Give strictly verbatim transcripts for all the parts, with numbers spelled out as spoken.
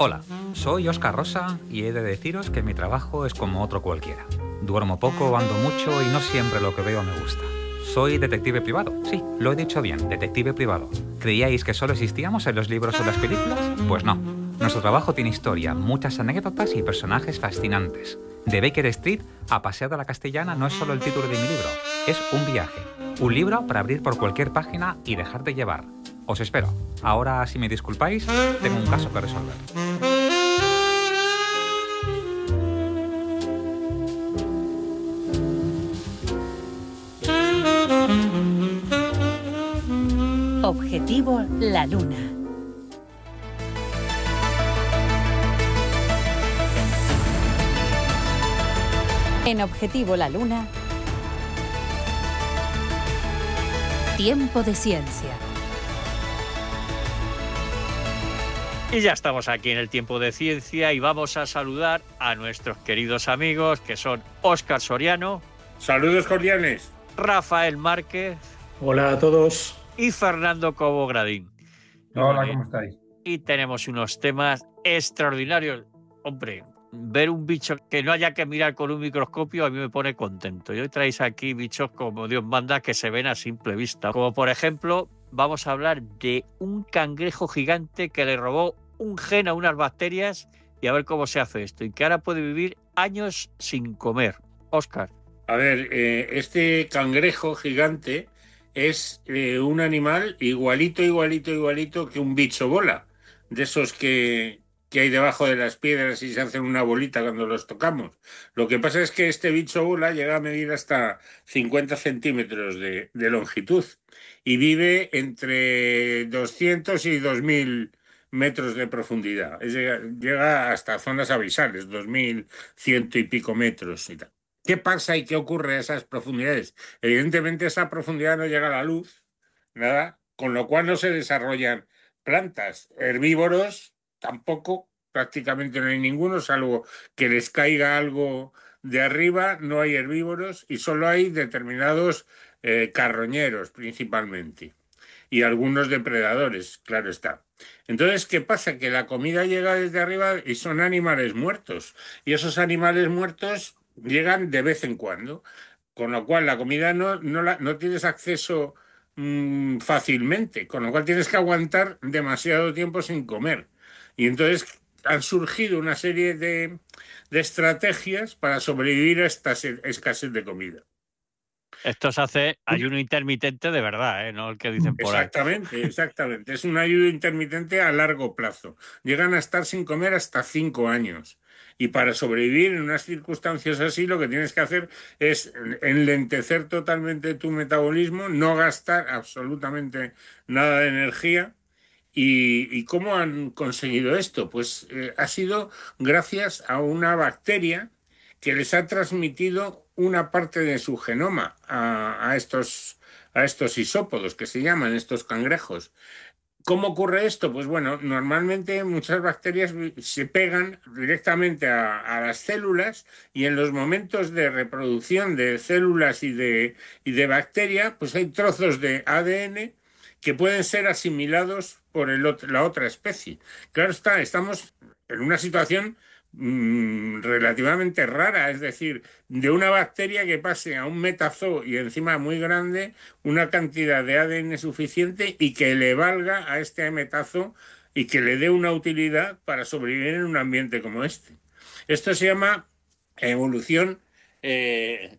Hola, soy Óscar Rosa y he de deciros que mi trabajo es como otro cualquiera. Duermo poco, ando mucho y no siempre lo que veo me gusta. Soy detective privado, sí, lo he dicho bien, detective privado. ¿Creíais que solo existíamos en los libros o las películas? Pues no. Nuestro trabajo tiene historia, muchas anécdotas y personajes fascinantes. De Baker Street a Paseo a la Castellana no es solo el título de mi libro, es un viaje. Un libro para abrir por cualquier página y dejar de llevar. Os espero. Ahora, si me disculpáis, tengo un caso que resolver. Objetivo La Luna. En Objetivo La Luna, Tiempo de Ciencia. Y ya estamos aquí en el Tiempo de Ciencia y vamos a saludar a nuestros queridos amigos que son Óscar Soriano. Saludos cordiales. Rafael Márquez. Hola a todos. Y Fernando Cobo Gradín. Hola, bueno, ¿cómo estáis? Y tenemos unos temas extraordinarios. Hombre, ver un bicho que no haya que mirar con un microscopio a mí me pone contento. Y hoy traéis aquí bichos como Dios manda que se ven a simple vista. Como por ejemplo, vamos a hablar de un cangrejo gigante que le robó un gen a unas bacterias y a ver cómo se hace esto. Y que ahora puede vivir años sin comer. Óscar. A ver, eh, este cangrejo gigante es eh, un animal igualito, igualito, igualito que un bicho bola. De esos que, que hay debajo de las piedras y se hacen una bolita cuando los tocamos. Lo que pasa es que este bicho bola llega a medir hasta cincuenta centímetros de, de longitud y vive entre doscientos y dos mil metros de profundidad. Es, llega hasta zonas abisales, dos mil ciento y pico metros y tal. ¿Qué pasa y qué ocurre a esas profundidades? Evidentemente esa profundidad no llega a la luz, nada, con lo cual no se desarrollan plantas. Herbívoros tampoco, prácticamente no hay ninguno, salvo que les caiga algo de arriba, no hay herbívoros y solo hay determinados eh, carroñeros principalmente y algunos depredadores, claro está. Entonces, ¿qué pasa? Que la comida llega desde arriba y son animales muertos y esos animales muertos llegan de vez en cuando, con lo cual la comida no, no, la, no tienes acceso mmm, fácilmente, con lo cual tienes que aguantar demasiado tiempo sin comer. Y entonces han surgido una serie de, de estrategias para sobrevivir a esta escasez de comida. Esto se hace ayuno intermitente de verdad, ¿eh? No el que dicen por ahí. Exactamente, exactamente. Es un ayuno intermitente a largo plazo. Llegan a estar sin comer hasta cinco años. Y para sobrevivir en unas circunstancias así, lo que tienes que hacer es enlentecer totalmente tu metabolismo, no gastar absolutamente nada de energía. ¿Y, y cómo han conseguido esto? Pues eh, ha sido gracias a una bacteria que les ha transmitido una parte de su genoma a, a, estos, a estos isópodos, que se llaman estos cangrejos. ¿Cómo ocurre esto? Pues bueno, normalmente muchas bacterias se pegan directamente a, a las células y en los momentos de reproducción de células y de, y de bacteria, pues hay trozos de A D N que pueden ser asimilados por el, la otra especie. Claro está, estamos en una situación mmm, relativamente rara, es decir, de una bacteria que pase a un metazoo y encima muy grande una cantidad de A D N suficiente y que le valga a este metazoo y que le dé una utilidad para sobrevivir en un ambiente como este. Esto se llama evolución eh,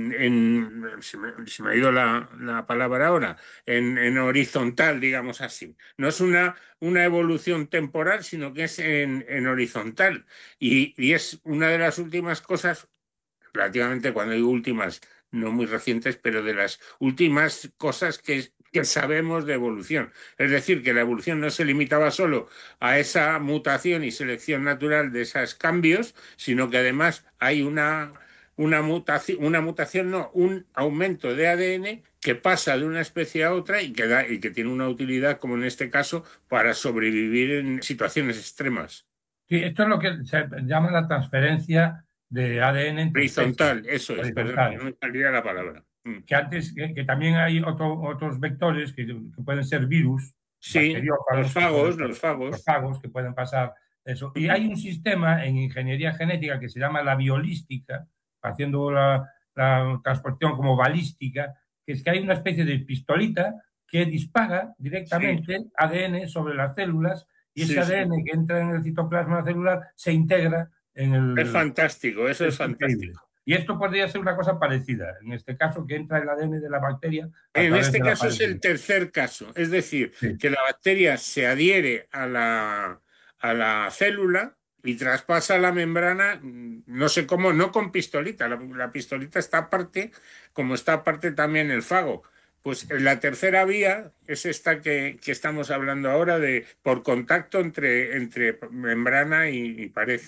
en, se, me, se me ha ido la, la palabra ahora, en, en horizontal, digamos así. No es una, una evolución temporal, sino que es en, en horizontal. Y, y es una de las últimas cosas, relativamente cuando digo últimas, no muy recientes, pero de las últimas cosas que, que sabemos de evolución. Es decir, que la evolución no se limitaba solo a esa mutación y selección natural de esos cambios, sino que además hay una... Una mutación, una mutación, no, un aumento de A D N que pasa de una especie a otra y que, da, y que tiene una utilidad, como en este caso, para sobrevivir en situaciones extremas. Sí, esto es lo que se llama la transferencia de A D N entre horizontal, especies. eso es, Horizontal. perdón, no me salía la palabra. Que antes, que, que también hay otro, otros vectores que, que pueden ser virus, sí, los fagos, pueden, los fagos. Los fagos que pueden pasar Eso. Y hay un sistema en ingeniería genética que se llama la biolística, haciendo la, la transposición como balística, que es que hay una especie de pistolita que dispara directamente Sí. A D N sobre las células y Sí, ese sí. A D N que entra en el citoplasma celular se integra en el... Es fantástico, eso es Es increíble. fantástico. Y esto podría ser una cosa parecida, en este caso que entra el A D N de la bacteria a En través este de la caso es pared. el tercer caso, es decir, Sí. que la bacteria se adhiere a la, a la célula y traspasa la membrana, no sé cómo, no con pistolita, la, la pistolita está aparte, como está aparte también el fago. Pues la tercera vía es esta que, que estamos hablando ahora, de por contacto entre, entre membrana y, y pared.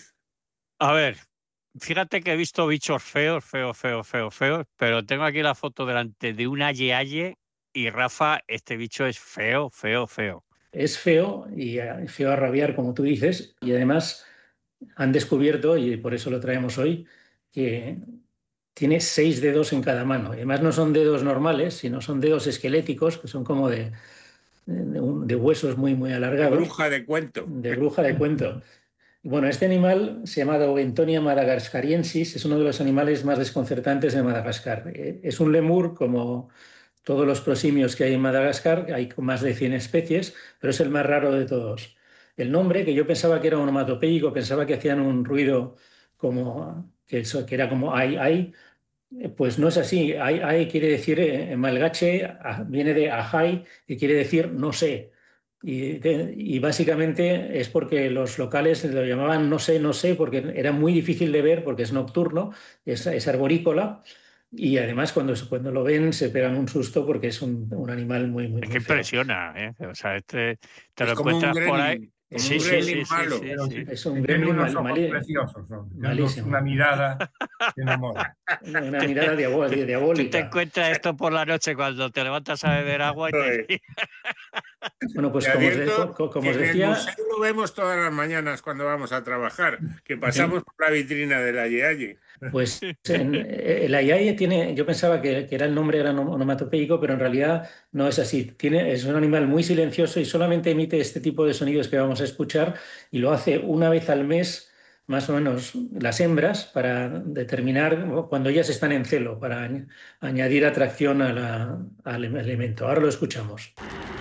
A ver, fíjate que he visto bichos feos, feos, feos, feos, feos, pero tengo aquí la foto delante de un aye aye y Rafa, este bicho es feo, feo, feo. Es feo y eh, feo a rabiar, como tú dices, y además han descubierto, y por eso lo traemos hoy, que tiene seis dedos en cada mano. Y además no son dedos normales, sino son dedos esqueléticos, que son como de, de, un- de huesos muy, muy De alargados, bruja de cuento. de bruja de cuento. Bueno, este animal se llama Dogentonia madagascariensis, es uno de los animales más desconcertantes de Madagascar. Eh, Es un lemur como todos los prosimios que hay en Madagascar, hay más de cien especies, pero es el más raro de todos. El nombre, que yo pensaba que era onomatopéyico, pensaba que hacían un ruido como que, eso, que era como ay, ay, eh, pues no es así. Ay, ay quiere decir eh, en malgache, ah, viene de ajay, que quiere decir no sé. Y, de- y básicamente es porque los locales lo llamaban no sé, no sé, porque era muy difícil de ver porque es nocturno, es, es arborícola. Y además cuando, cuando lo ven se pegan un susto porque es un, un animal muy, muy, Es muy que feo. impresiona, ¿eh? O sea, este te Es lo como un encuentras por ahí. gremlin, como Es, Sí, un es, sí, es, sí, gremlin sí, malo. sí, Pero sí. sí, es un y tiene gremlin unos mal, ojos mal- preciosos, son. Tiene unos- malísimo. una mirada que enamora. Una mirada diabó- Tú te diabólica. encuentras esto por la noche cuando te levantas a beber agua y te... Joder. Bueno, pues Te como os, de- advierto co- como que os en el museo decía, lo vemos todas las mañanas cuando vamos a trabajar, que pasamos sí, por la vitrina del Aye Aye. pues en, eh, el ayaye tiene, yo pensaba que, que era el nombre era onom- onomatopéyico, pero en realidad no es así. Tiene, es un animal muy silencioso y solamente emite este tipo de sonidos que vamos a escuchar y lo hace una vez al mes, más o menos, las hembras, para determinar cuando ellas están en celo, para añ- añadir atracción a la- al elemento. Ahora lo escuchamos.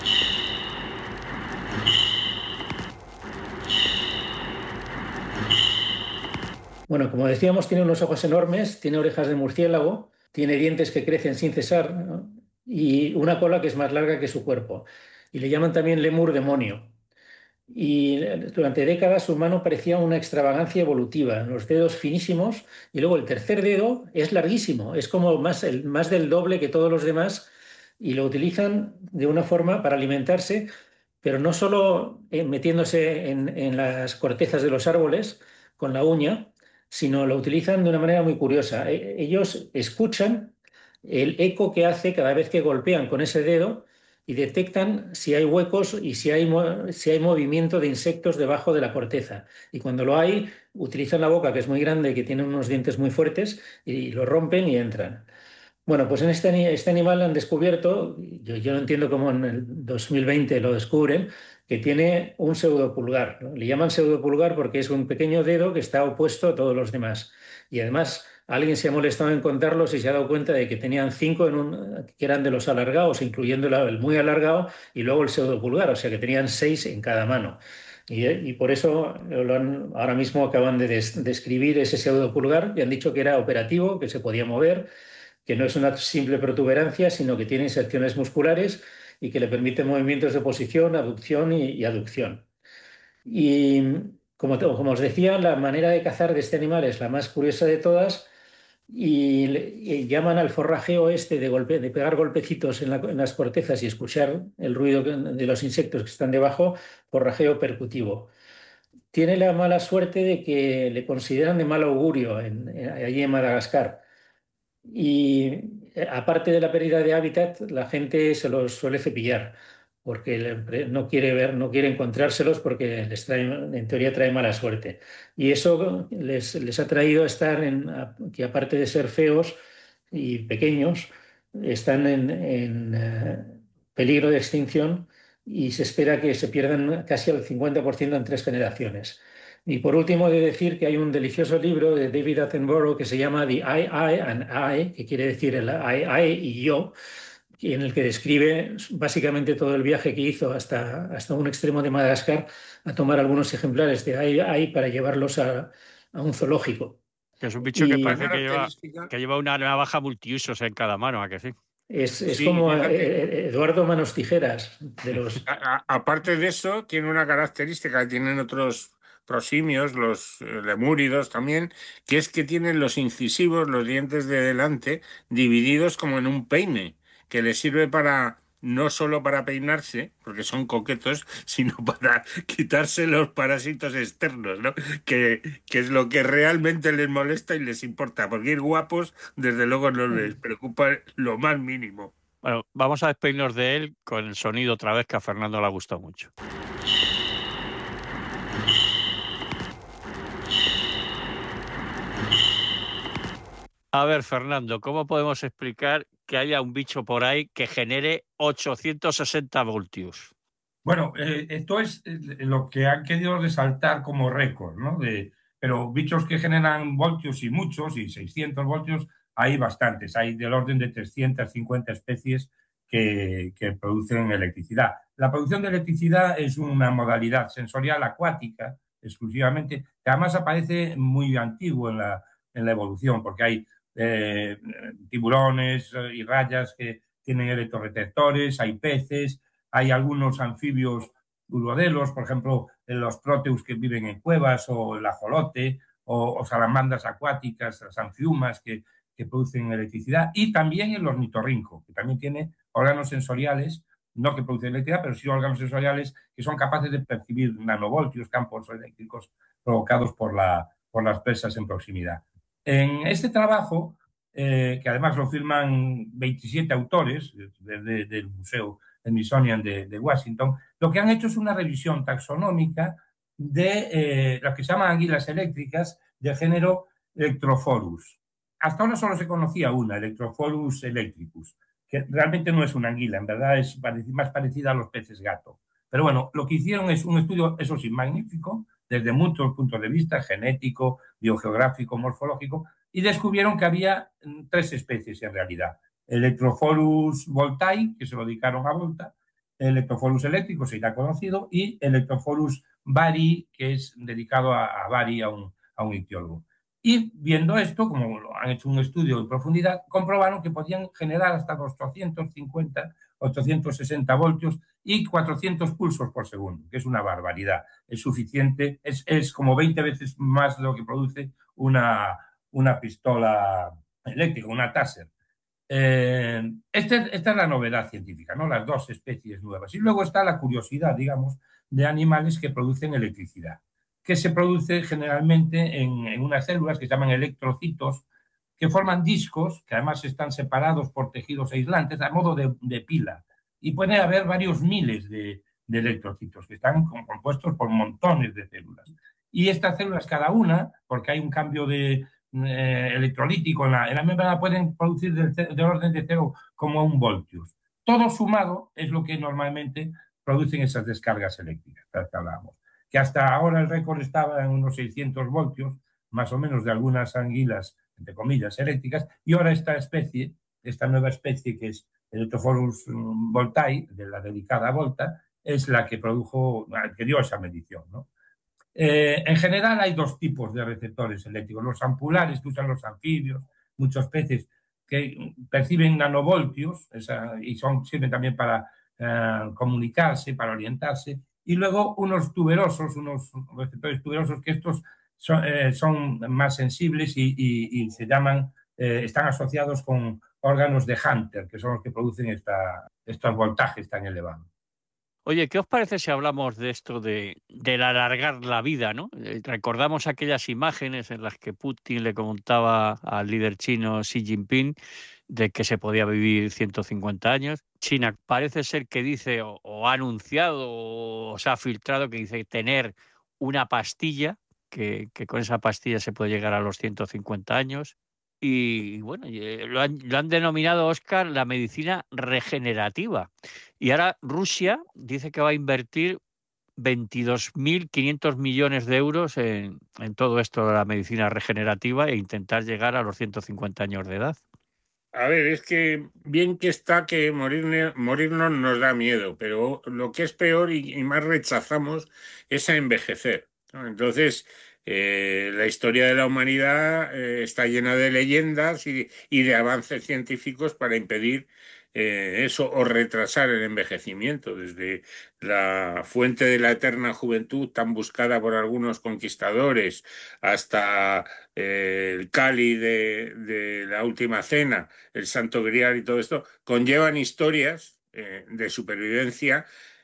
Bueno, como decíamos, tiene unos ojos enormes, tiene orejas de murciélago, tiene dientes que crecen sin cesar, ¿no? Y una cola que es más larga que su cuerpo. Y le llaman también lemur demonio. Y durante décadas su mano parecía una extravagancia evolutiva, los dedos finísimos y luego el tercer dedo es larguísimo, es como más, el, más del doble que todos los demás y lo utilizan de una forma para alimentarse, pero no solo eh, metiéndose en, en las cortezas de los árboles con la uña, sino lo utilizan de una manera muy curiosa. E- Ellos escuchan el eco que hace cada vez que golpean con ese dedo y detectan si hay huecos y si hay, mo- si hay movimiento de insectos debajo de la corteza. Y cuando lo hay, utilizan la boca, que es muy grande y que tiene unos dientes muy fuertes, y lo rompen y entran. Bueno, pues en este, ani- este animal han descubierto, yo, yo no entiendo cómo en el dos mil veinte lo descubren, que tiene un pseudopulgar, ¿no? Le llaman pseudopulgar porque es un pequeño dedo que está opuesto a todos los demás. Y además alguien se ha molestado en contarlos y se ha dado cuenta de que tenían cinco en un, que eran de los alargados, incluyendo la- el muy alargado y luego el pseudopulgar, o sea que tenían seis en cada mano. Y, y por eso lo han- ahora mismo acaban de des- describir ese pseudopulgar y han dicho que era operativo, que se podía mover, que no es una simple protuberancia, sino que tiene inserciones musculares y que le permite movimientos de posición, abducción y, y aducción. Y como, te- como os decía, la manera de cazar de este animal es la más curiosa de todas y, le- y llaman al forrajeo este de, golpe, de pegar golpecitos en, la- en las cortezas y escuchar el ruido que- de los insectos que están debajo, forrajeo percutivo. Tiene la mala suerte de que le consideran de mal augurio en- en- allí en Madagascar. Y eh, aparte de la pérdida de hábitat, la gente se los suele cepillar porque le- no quiere ver, no quiere encontrárselos porque les trae, en teoría trae mala suerte. Y eso les, les ha traído a estar en, a- que aparte de ser feos y pequeños, están en, en, eh, peligro de extinción y se espera que se pierdan casi al cincuenta por ciento en tres generaciones. Y por último, he de decir que hay un delicioso libro de David Attenborough que se llama The I, I and I, que quiere decir el I, I y yo, en el que describe básicamente todo el viaje que hizo hasta, hasta un extremo de Madagascar a tomar algunos ejemplares de I, I para llevarlos a, a un zoológico. Que es un bicho Y que parece que lleva, característica... que lleva una navaja multiusos en cada mano, ¿a que sí? es, es Sí, como fíjate. eh, Eduardo Manos Tijeras de los... A- a- aparte de eso, tiene una característica que tienen otros prosimios, los eh, lemúridos también, que es que tienen los incisivos, los dientes de delante, divididos como en un peine, que les sirve para no solo para peinarse, porque son coquetos, sino para quitarse los parásitos externos, ¿no? Que, que es lo que realmente les molesta y les importa, porque ir guapos, desde luego, no les preocupa lo más mínimo. Bueno, vamos a despedirnos de él con el sonido otra vez, que a Fernando le ha gustado mucho. A ver, Fernando, ¿cómo podemos explicar que haya un bicho por ahí que genere ochocientos sesenta voltios? Bueno, eh, esto es eh, lo que han querido resaltar como récord, ¿no? De, pero bichos que generan voltios y muchos, y seiscientos voltios, hay bastantes. Hay del orden de trescientas cincuenta especies que, que producen electricidad. La producción de electricidad es una modalidad sensorial acuática exclusivamente, que además aparece muy antiguo en la, en la evolución, porque hay eh, tiburones y rayas que tienen electroreceptores, hay peces, hay algunos anfibios urodelos, por ejemplo, los proteus que viven en cuevas, o el ajolote, o, o salamandras acuáticas, las anfiumas que, que producen electricidad, y también el ornitorrinco, que también tiene órganos sensoriales, no que producen electricidad, pero sí órganos sensoriales que son capaces de percibir nanovoltios, campos eléctricos provocados por, la, por las presas en proximidad. En este trabajo, eh, que además lo firman veintisiete autores desde del Museo Smithsonian de, de Washington, lo que han hecho es una revisión taxonómica de eh, lo que se llaman anguilas eléctricas del género Electrophorus. Hasta ahora solo se conocía una, Electrophorus electricus, que realmente no es una anguila, en verdad es más parecida a los peces gato. Pero bueno, lo que hicieron es un estudio, eso sí, magnífico, desde muchos puntos de vista, genético, biogeográfico, morfológico, y descubrieron que había tres especies en realidad. Electrophorus voltai, que se lo dedicaron a Volta, Electrophorus eléctrico, se irá conocido, y Electrophorus vari, que es dedicado a, a Vari, a un, a un ictiólogo. Y viendo esto, como han hecho un estudio en profundidad, comprobaron que podían generar hasta ochocientos cincuenta, ochocientos sesenta voltios y cuatrocientos pulsos por segundo, que es una barbaridad. Es suficiente, es, es como veinte veces más de lo que produce una, una pistola eléctrica, una Taser. Eh, este, esta es la novedad científica, ¿no? Las dos especies nuevas. Y luego está la curiosidad, digamos, de animales que producen electricidad, que se produce generalmente en, en unas células que se llaman electrocitos, que forman discos, que además están separados por tejidos aislantes, a modo de, de pila. Y puede haber varios miles de, de electrocitos, que están compuestos por montones de células. Y estas células, cada una, porque hay un cambio de Eh, electrolítico en la, en la membrana, pueden producir del, del orden de cero como un voltios. Todo sumado es lo que normalmente producen esas descargas eléctricas que hablábamos. Que hasta ahora el récord estaba en unos seiscientos voltios, más o menos, de algunas anguilas, entre comillas, eléctricas, y ahora esta especie, esta nueva especie que es Electrophorus voltai, de la dedicada a Volta, es la que produjo, que dio esa medición, ¿no? Eh, en general hay dos tipos de receptores eléctricos, los ampulares que usan los anfibios, muchos peces que perciben nanovoltios esa, y son, sirven también para eh, comunicarse, para orientarse, y luego unos tuberosos, unos receptores tuberosos que estos son, eh, son más sensibles y, y, y se llaman, eh, están asociados con órganos de Hunter, que son los que producen esta, estos voltajes tan elevados. Oye, ¿qué os parece si hablamos de esto de, de alargar la vida, ¿no? Eh, recordamos aquellas imágenes en las que Putin le comentaba al líder chino Xi Jinping de que se podía vivir ciento cincuenta años. China parece ser que dice, o, o ha anunciado, o, o se ha filtrado, que dice tener una pastilla, que, que con esa pastilla se puede llegar a los ciento cincuenta años. Y bueno, lo han, lo han denominado, Óscar, la medicina regenerativa. Y ahora Rusia dice que va a invertir veintidós mil quinientos millones de euros en, en todo esto de la medicina regenerativa e intentar llegar a los ciento cincuenta años de edad. A ver, es que bien que está que morir, morirnos nos da miedo, pero lo que es peor y, y más rechazamos es a envejecer, ¿no? Entonces, eh, la historia de la humanidad eh, está llena de leyendas y, y de avances científicos para impedir eh, eso o retrasar el envejecimiento, desde la fuente de la eterna juventud tan buscada por algunos conquistadores hasta eh, el cáliz de, de la última cena, el Santo Grial y todo esto, conllevan historias eh, de supervivencia,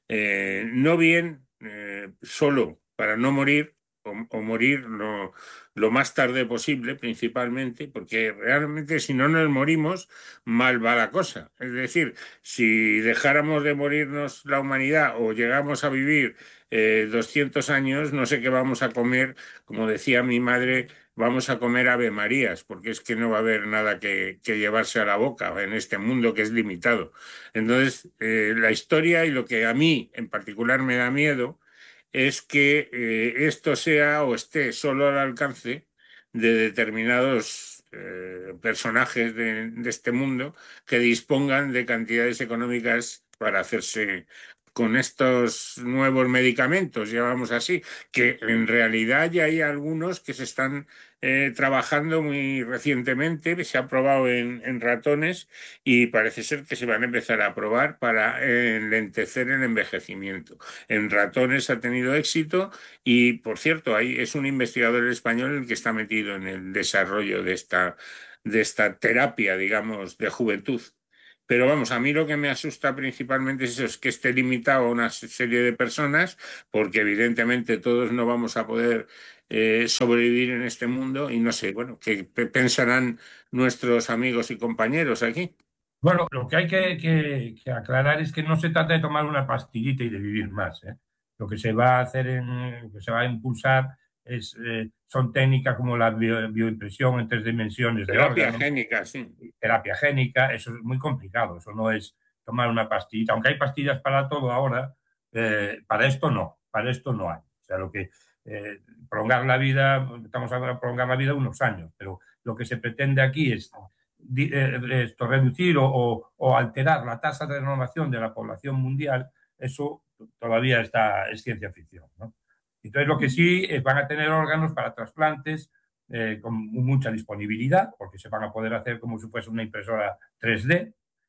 eh, no bien eh, solo para no morir o, o morir lo, lo más tarde posible, principalmente, porque realmente si no nos morimos, mal va la cosa. Es decir, si dejáramos de morirnos la humanidad o llegamos a vivir eh, doscientos años, no sé qué vamos a comer, como decía mi madre, vamos a comer Ave Marías, porque es que no va a haber nada que, que llevarse a la boca en este mundo que es limitado. Entonces, eh, la historia y lo que a mí en particular me da miedo es que eh, esto sea o esté solo al alcance de determinados eh, personajes de, de este mundo que dispongan de cantidades económicas para hacerse con estos nuevos medicamentos, llamamos así, que en realidad ya hay algunos que se están eh, trabajando muy recientemente, se ha probado en, en ratones y parece ser que se van a empezar a probar para enlentecer el envejecimiento. En ratones ha tenido éxito y, por cierto, ahí es un investigador español el que está metido en el desarrollo de esta, de esta terapia, digamos, de juventud. Pero vamos, a mí lo que me asusta principalmente es eso, es que esté limitado a una serie de personas, porque evidentemente todos no vamos a poder eh, sobrevivir en este mundo y no sé, bueno, ¿qué pensarán nuestros amigos y compañeros aquí? Bueno, lo que hay que, que- que aclarar es que no se trata de tomar una pastillita y de vivir más, ¿eh? Lo que se va a hacer, en, lo que se va a impulsar es, eh, son técnicas como la bio- bioimpresión en tres dimensiones de Terapia órganos, génica, sí. terapia génica. Eso es muy complicado, eso no es tomar una pastillita, aunque hay pastillas para todo ahora, eh, para esto no, para esto no hay. O sea, lo que eh, prolongar la vida, estamos hablando de prolongar la vida unos años, pero lo que se pretende aquí es di- eh, esto, reducir o, o- o alterar la tasa de renovación de la población mundial. Eso todavía está, es ciencia ficción, ¿no? Entonces, lo que sí es, van a tener órganos para trasplantes eh, con mucha disponibilidad, porque se van a poder hacer como si fuese una impresora tres D,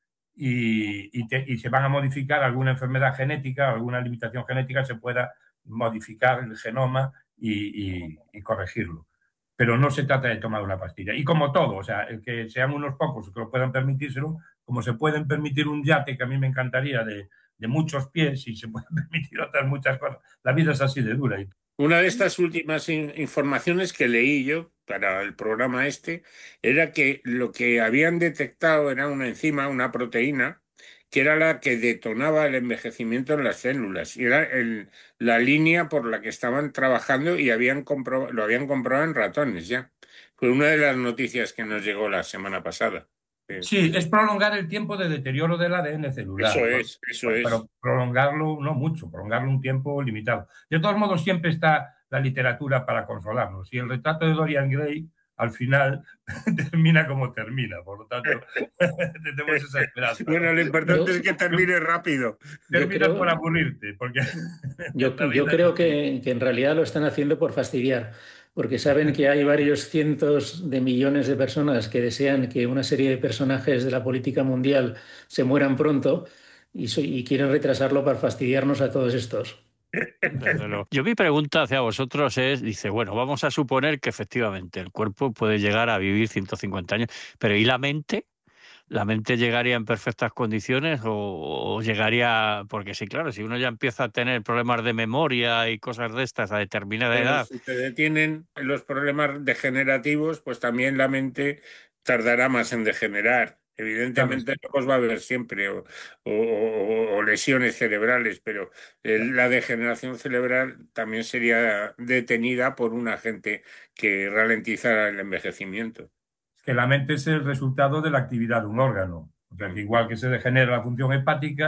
y, y, te, y se van a modificar alguna enfermedad genética, alguna limitación genética, se pueda modificar el genoma y, y, y corregirlo. Pero no se trata de tomar una pastilla. Y como todo, o sea, el que sean unos pocos que lo puedan permitírselo, como se pueden permitir un yate, que a mí me encantaría, de, de muchos pies, y se pueden permitir otras muchas cosas. La vida es así de dura. Y Una de estas últimas in- informaciones que leí yo para el programa este era que lo que habían detectado era una enzima, una proteína, que era la que detonaba el envejecimiento en las células. Y era el- la línea por la que estaban trabajando y habían compro- lo habían comprobado en ratones ya. Fue una de las noticias que nos llegó la semana pasada. Eh, sí, es prolongar el tiempo de deterioro del A D N Eso celular, ¿no? es, eso Pero, es. pero prolongarlo no mucho, prolongarlo un tiempo limitado. De todos modos, siempre está la literatura para consolarnos. Y el retrato de Dorian Gray, al final, termina como termina. Por lo tanto, tenemos esa esperanza, ¿no? Bueno, lo importante Yo, es que termine rápido. yo Terminas por creo, aburrirte, porque yo, la yo vida es creo así. que, que en realidad lo están haciendo por fastidiar, porque saben que hay varios cientos de millones de personas que desean que una serie de personajes de la política mundial se mueran pronto y, so- y quieren retrasarlo para fastidiarnos a todos estos. Desde luego. Yo mi pregunta hacia vosotros es, dice, bueno, vamos a suponer que efectivamente el cuerpo puede llegar a vivir ciento cincuenta años, pero ¿y la mente? ¿La mente llegaría en perfectas condiciones o, o llegaría, porque sí, claro, si uno ya empieza a tener problemas de memoria y cosas de estas a determinada Pero edad, si te detienen los problemas degenerativos, pues también la mente tardará más en degenerar. Claro, Evidentemente, locos va a haber siempre, o, o- o- o lesiones cerebrales, pero eh, la degeneración cerebral también sería detenida por un agente que ralentizara el envejecimiento. que la mente es el resultado de la actividad de un órgano. O sea, que igual que se degenera la función hepática,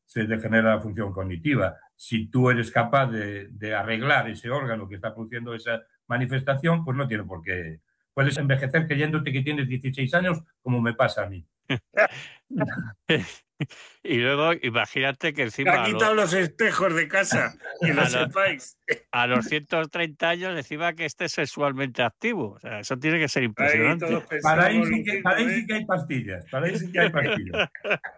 se degenera la función cognitiva. Si tú eres capaz de, de arreglar ese órgano que está produciendo esa manifestación, pues no tiene por qué. Puedes envejecer creyéndote que tienes dieciséis años, como me pasa a mí. Y luego, imagínate que Me encima ha a, lo- quitado los espejos de casa, que lo A lo- sepáis. a los ciento treinta años encima que estés sexualmente activo. O sea, eso tiene que ser Ahí impresionante. todos Para ahí, pensamos sí lo que, mismo, para ahí ¿eh? sí que hay pastillas. Para ahí sí que hay pastillas.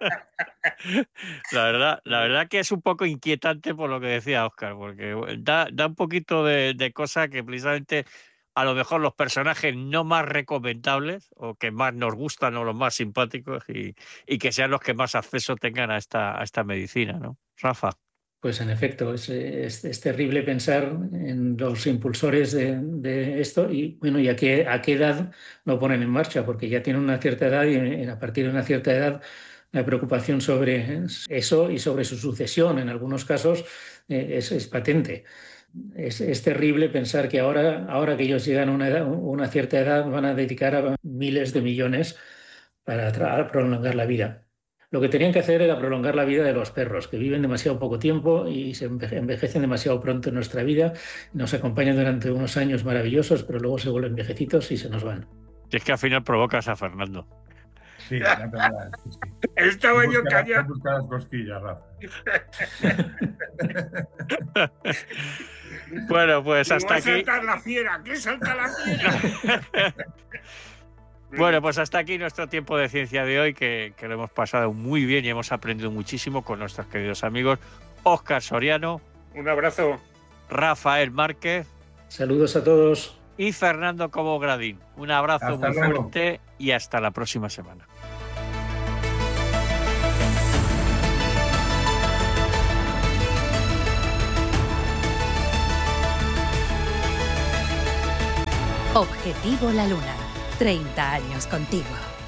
La verdad, la verdad que es un poco inquietante por lo que decía Óscar, porque da, da un poquito de, de cosa que precisamente a lo mejor los personajes no más recomendables o que más nos gustan o los más simpáticos y, y que sean los que más acceso tengan a esta, a esta medicina, ¿no? Rafa. Pues en efecto, es, es- es terrible pensar en los impulsores de, de esto y bueno, y a qué, a qué edad lo ponen en marcha, porque ya tienen una cierta edad y en- a partir de una cierta edad la preocupación sobre eso y sobre su sucesión en algunos casos eh, es, es patente. Es, es terrible pensar que ahora, ahora que ellos llegan a una, edad- una cierta edad van a dedicar a miles de millones para tra- prolongar la vida. Lo que tenían que hacer era prolongar la vida de los perros, que viven demasiado poco tiempo y se enve- envejecen demasiado pronto en nuestra vida. Nos acompañan durante unos años maravillosos, pero luego se vuelven viejecitos y se nos van. Si es que al final provocas a Fernando. Sí, la verdad. Sí, sí. Estaba yo Busca las- callado. busca las cosquillas, Rafa. Bueno, pues Digo, hasta "Va a aquí. saltar la fiera, ¿qué salta la fiera?" Bueno, pues hasta aquí nuestro tiempo de ciencia de hoy, que, que lo hemos pasado muy bien y hemos aprendido muchísimo con nuestros queridos amigos Óscar Soriano, Un abrazo. Rafael Márquez Saludos a todos. y Fernando Cobo Gradín. Un abrazo Hasta muy luego. fuerte y hasta la próxima semana. Objetivo La Luna. treinta años contigo.